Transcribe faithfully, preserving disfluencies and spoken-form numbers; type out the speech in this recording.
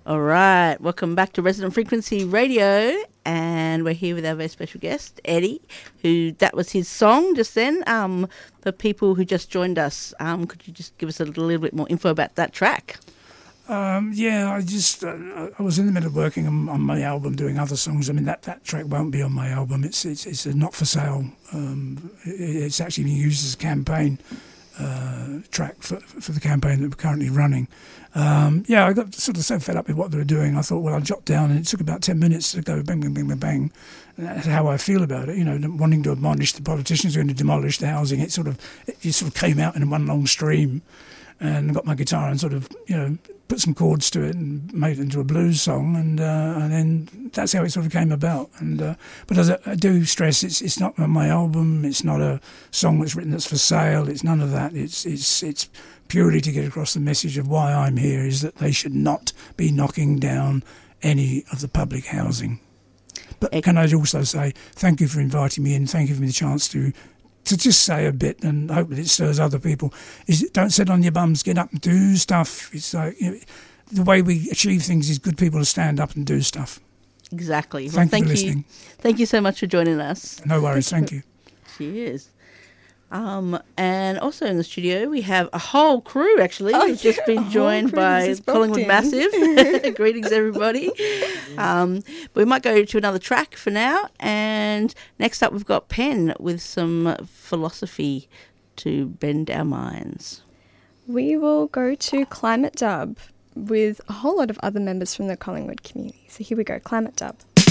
All right, welcome back to Resident Frequency Radio, and we're here with our very special guest, Eddie, who that was his song just then. Um, for people who just joined us, um, could you just give us a little, little bit more info about that track? Um, yeah, I just uh, I was in the middle of working on, on my album, doing other songs. I mean, that, that track won't be on my album. It's it's, it's a not for sale. Um, it, it's actually being used as a campaign uh, track for for the campaign that we're currently running. Um, yeah, I got sort of so fed up with what they were doing. I thought, well, I'll jot down, and it took about ten minutes to go bang, bang, bang, bang, bang. And that's how I feel about it. You know, wanting to admonish the politicians who are going to demolish the housing. It sort of it just sort of came out in one long stream, and I got my guitar and sort of you know. put some chords to it and made it into a blues song, and uh, and then that's how it sort of came about. And uh, but as I, I do stress, it's it's not on my album. It's not a song that's written that's for sale. It's none of that. It's it's it's purely to get across the message of why I'm here is that they should not be knocking down any of the public housing. But can I also say thank you for inviting me in. Thank you for me the chance to. To just say a bit and hope that it stirs other people is don't sit on your bums, get up and do stuff. It's like you know, the way we achieve things is good people to stand up and do stuff. Exactly. Thank well, you thank for you. listening. Thank you so much for joining us. No worries. Thank you. Cheers. Um, and also in the studio we have a whole crew actually. Oh, We've just been joined by Collingwood Massive. Greetings everybody. Um, we might go to another track for now, and next up we've got Pen with some philosophy to bend our minds. We will go to Climate Dub with a whole lot of other members from the Collingwood community. So here we go, Climate Dub.